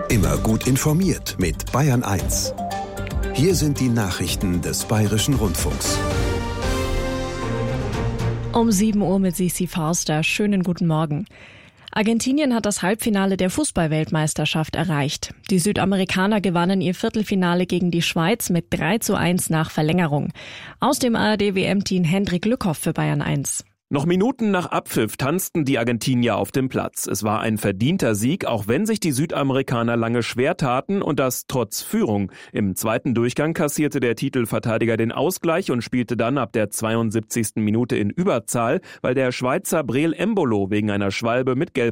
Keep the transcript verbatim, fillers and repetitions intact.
Immer gut informiert mit Bayern eins. Hier sind die Nachrichten des Bayerischen Rundfunks. Um sieben Uhr mit Sisi Forster. Schönen guten Morgen. Argentinien hat das Halbfinale der Fußball-Weltmeisterschaft erreicht. Die Südamerikaner gewannen ihr Viertelfinale gegen die Schweiz mit drei zu eins nach Verlängerung. Aus dem A R D-W M-Team Hendrik Lückhoff für Bayern eins. Noch Minuten nach Abpfiff tanzten die Argentinier auf dem Platz. Es war ein verdienter Sieg, auch wenn sich die Südamerikaner lange schwer taten und das trotz Führung. Im zweiten Durchgang kassierte der Titelverteidiger den Ausgleich und spielte dann ab der zweiundsiebzigsten Minute in Überzahl, weil der Schweizer Breel Embolo wegen einer Schwalbe mit Gelb